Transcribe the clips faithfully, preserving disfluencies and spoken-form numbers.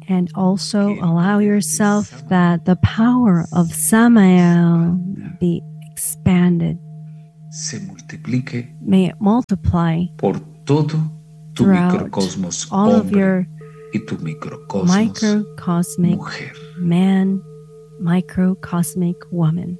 And also allow yourself that the power of Samael be expanded. Se multiplique May it multiply por todo tu microcosmos all of hombre your y tu microcosmos microcosmic mujer. man, microcosmic woman.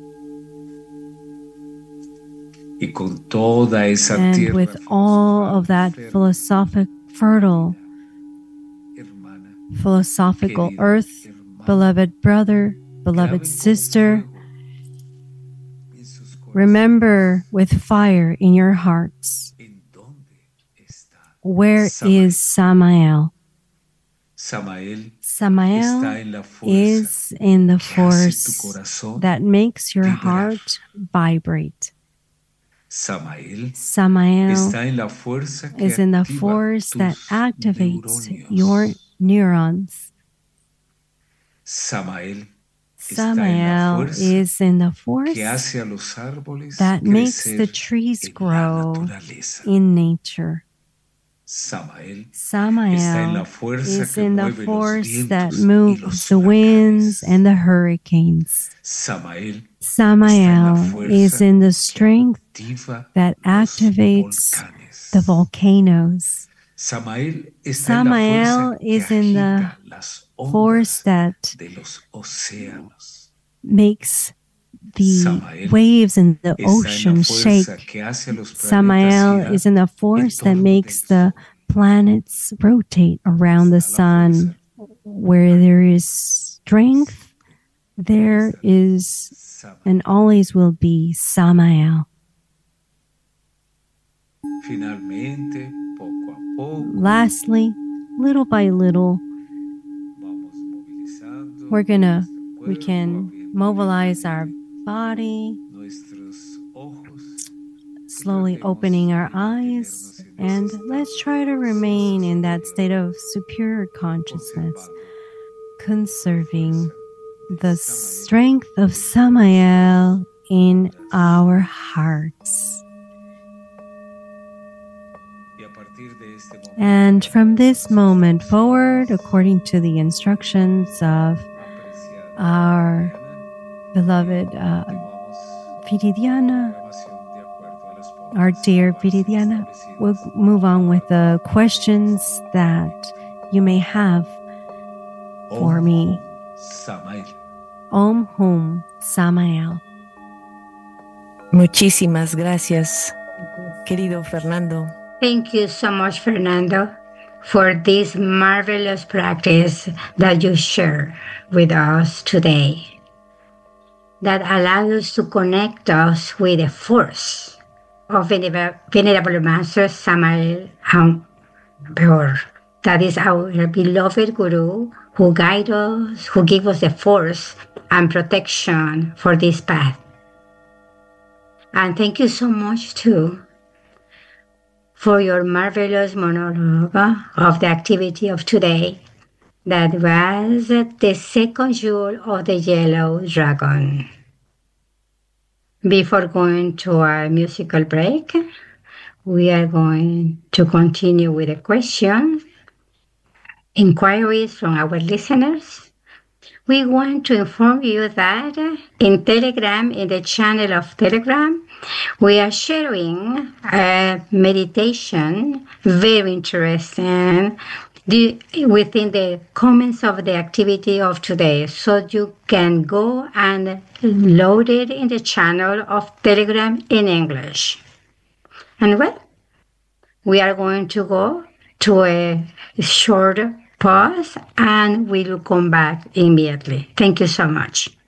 Y con toda esa And tierra with all of that philosophic, fertile, hermana, philosophical querido earth, hermano, beloved brother, beloved graben con sister, fuego en sus corazones. remember with fire in your hearts, ¿En dónde está where Samael? is Samael? Samael Samael está en la fuerza is in the que hace tu force corazón that makes your vibrar. heart vibrate. Samael Samael está en la fuerza que is in the activa force that tus activates neuronios. your neurons. Samael está en la Samael fuerza is in the force que hace a los árboles that makes the crecer trees en la grow naturaleza. in nature. Samael está en Samael la fuerza is que in the mueve los force that vientos y moves los the winds huracanes. and the hurricanes. Samael Samael is in the strength activa that los activates volcanes. the volcanoes. Samael está Samael en la fuerza is que in the agita las force ondas that de los océanos. makes the Samael waves in the está en la ocean shake. fuerza que hace a los planetas Samael girar is in the en force that torno makes del the sol. planets rotate around the sun. Where there is strength, there is Samael. and always will be Samael. Finalmente, poco a poco, Lastly, little by little, vamos movilizando we're gonna, nuestro we cuerpo, can abriendo mobilize our lentamente body, nuestros ojos, slowly opening our eyes, and let's try to remain in that state of superior consciousness, conserving the strength of Samael in our hearts. And from this moment forward, according to the instructions of our beloved uh, Viridiana, our dear Viridiana, we'll move on with the questions that you may have for me. Om Hum Samael. Muchísimas gracias, querido Fernando. Thank you so much, Fernando, for this marvelous practice that you share with us today, that allows us to connect us with the force of Venerable, Venerable Master Samael Aun-Weor. That is our beloved Guru who guides us, who gives us the force and protection for this path. And thank you so much, too, for your marvelous monologue of the activity of today that was the second jewel of the Yellow Dragon. Before going to our musical break, we are going to continue with a question, inquiries from our listeners. We want to inform you that in Telegram, in the channel of Telegram, we are sharing a meditation, very interesting, the, within the comments of the activity of today. So you can go and load it in the channel of Telegram in English. And well, we are going to go to a short pause and we'll come back immediately. Thank you so much.